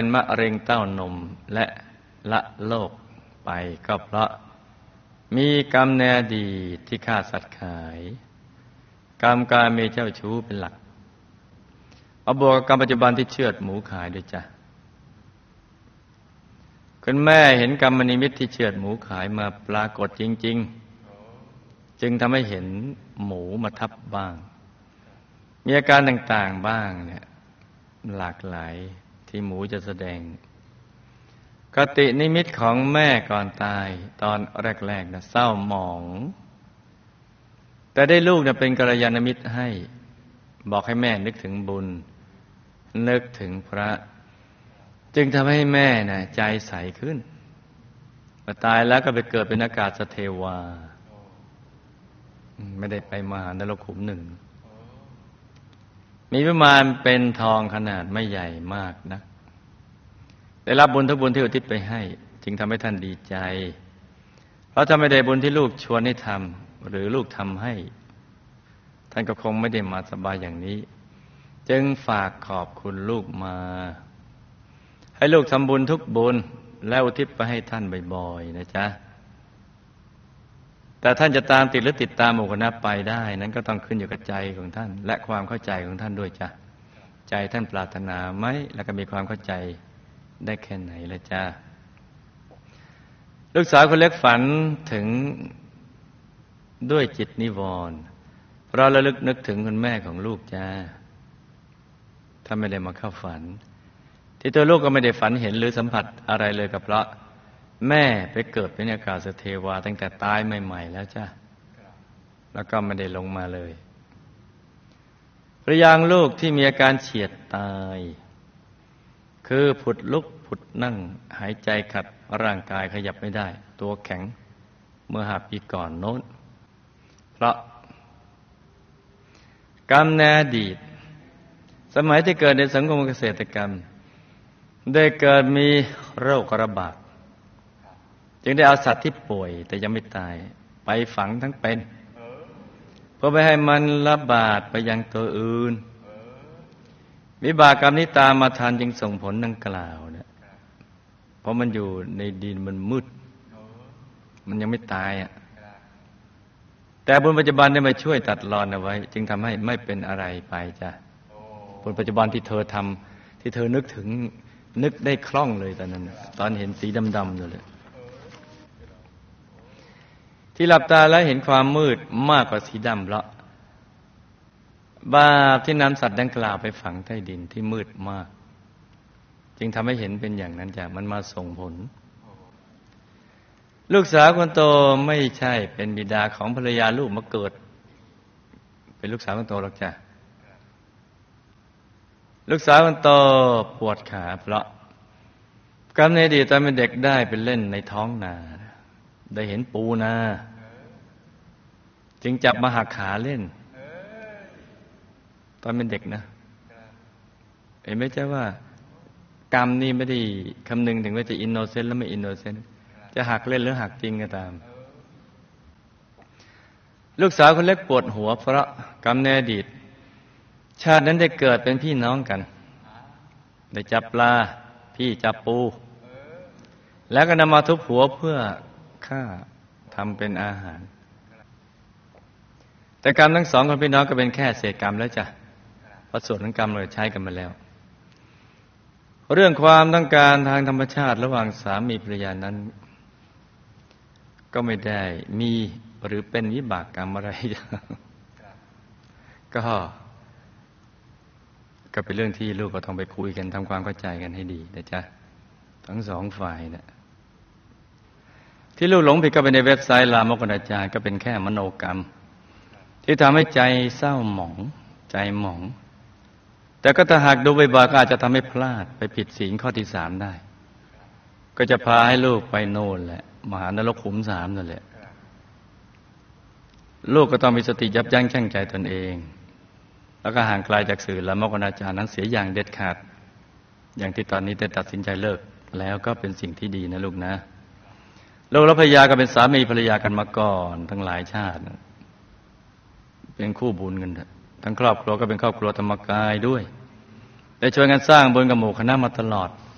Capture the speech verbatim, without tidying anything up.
มะเร็งเต้านมและละโลกไปก็เพราะมีกรรมในอดีตที่ฆ่าสัตว์ขายกรรมการมีเจ้าชู้เป็นหลักเอาบวกกับกรรมปัจจุบันที่เชือดหมูขายด้วยจ้ะคุณแม่เห็นกรรมนิมิตที่เชือดหมูขายมาปรากฏจริงๆจึงทำให้เห็นหมูมาทับบ้างมีอาการต่างๆบ้างเนี่ยหลากหลายที่หมูจะแสดงคตินิมิตของแม่ก่อนตายตอนแรกๆนะเศร้าหมองแต่ได้ลูกนะเป็นกัลยาณมิตรให้บอกให้แม่นึกถึงบุญนึกถึงพระจึงทำให้แม่นะใจใสขึ้นพอตายแล้วก็ไปเกิดเป็นอากาศเทวาไม่ได้ไปมหานรกขุมหนึ่งมีประมาณเป็นทองขนาดไม่ใหญ่มากนะได้รับบุญทุกบุญที่อุทิศไปให้จึงทำให้ท่านดีใจเพราะถ้าไม่ได้บุญที่ลูกชวนให้ทำหรือลูกทำให้ท่านก็คงไม่ได้มาสบายอย่างนี้จึงฝากขอบคุณลูกมาให้ลูกทำบุญทุกบุญแล้วอุทิศไปให้ท่านบ่อยๆนะจ๊ะแต่ท่านจะตามติดหรือติดตามหมู่คณะไปได้นั้นก็ต้องขึ้นอยู่กับใจของท่านและความเข้าใจของท่านด้วยจ้ะใจท่านปรารถนาไหมแล้วก็มีความเข้าใจได้แค่ไหนละจ้ะลูกสาวคนเล็กฝันถึงด้วยจิตนิวรณ์เพราะระลึกนึกถึงคุณแม่ของลูกจ้าถ้าไม่ได้มาเข้าฝันที่ตัวลูกก็ไม่ได้ฝันเห็นหรือสัมผัสอะไรเลยก็เพราะแม่ไปเกิดเป็นอากาศเทวาตั้งแต่ตายใหม่ๆแล้วจ้าแล้วก็ไม่ได้ลงมาเลยพระยางลูกที่มีอาการเฉียดตายคือผุดลุกผุดนั่งหายใจขัดร่างกายขยับไม่ได้ตัวแข็งเมื่อหาปีก่อนโน้นเพราะกรรมในอดีตสมัยที่เกิดในสังคมเกษตรกรรมได้เกิดมีโรคระบาดจึงได้เอาสัตว์ที่ป่วยแต่ยังไม่ตายไปฝังทั้งเป็นเพื่อไม่ให้มันระบาดไปยังตัวอื่นวิบากกรรมนี้ตามมาทันจึงส่งผลดังกล่าวเนี่ยเพราะมันอยู่ในดินมันมืดมันยังไม่ตายอ่ะแต่บุญปัจจุบันได้มาช่วยตัดรอนเอาไว้จึงทำให้ไม่เป็นอะไรไปจ้ะบุญปัจจุบันที่เธอทำที่เธอนึกถึงนึกได้คล่องเลยตอนนั้นตอนเห็นสีดำๆอยู่เลยที่หลับตาแล้วเห็นความมืดมากกว่าสีดำเพราะบาปที่นำสัตว์ดังกล่าวไปฝังใต้ดินที่มืดมากจึงทำให้เห็นเป็นอย่างนั้นจ้ะมันมาส่งผลลูกสาวคนโตไม่ใช่เป็นบิดาของภรรยาลูกมาเกิดเป็นลูกสาวคนโตหรอกจ้ะลูกสาวคนโตปวดขาเพราะกรรมในอดีตตอนเป็นเด็กได้ไปเล่นในท้องนาได้เห็นปูนาจึงจับมาหักขาเล่นตอนเป็นเด็กนะเห็นไหมจ๊ะว่ากรรมนี่ไม่ได้คำนึงถึงว่าจะอินโนเซนต์และไม่อินโนเซนต์จะหักเล่นหรือหักจริงก็ตามลูกสาวคนเล็กปวดหัวเพราะกรรมในอดีตชาตินั้นได้เกิดเป็นพี่น้องกันได้จับปลาพี่จับปูแล้วก็นำมาทุบหัวเพื่อฆ่าทำเป็นอาหารแต่กรรมทั้งสองคนพี่น้องก็เป็นแค่เศษกรรมแล้วจ้ะเพราะส่วนของกรรมเราใช้กันมาแล้วเรื่องความต้องการทางธรรมชาติระหว่างสามีภรรยานั้นก็ไม่ได้มีหรือเป็นวิบากกรรมอะไรก็ก็เป็นเรื่องที่ลูกก็ต้องไปคุยกันทำความเข้าใจกันให้ดีนะจ๊ะทั้งสองฝ่ายนะที่ลูกหลงผิดก็ไปในเว็บไซต์ลามกอนาจารก็เป็นแค่มโนกรรมที่ทำให้ใจเศร้าหมองใจหมองแต่ก็ถ้าหากดูบ่อยๆก็อาจจะทำให้พลาดไปผิดศีลข้อที่สามได้ก็จะพาให้ลูกไปโน่นแหละมหานรกขุมสามนั่นแหละลูกก็ต้องมีสติยับยั้งชั่งใจตนเองแล้วก็ห่างไกลจากสื่อลามกอนาจารนั้นเสียอย่างเด็ดขาดอย่างที่ตอนนี้ได้ตัดสินใจเลิกแล้วก็เป็นสิ่งที่ดีนะลูกนะลูกและภรรยาก็เป็นสามีภรรยากันมาก่อนทั้งหลายชาติเป็นคู่บุญกันทั้งครอบครัวก็เป็นครอบครัวธรรมกายด้วยได้ช่วยกันสร้างบุญกับหมู่คณะมาตลอด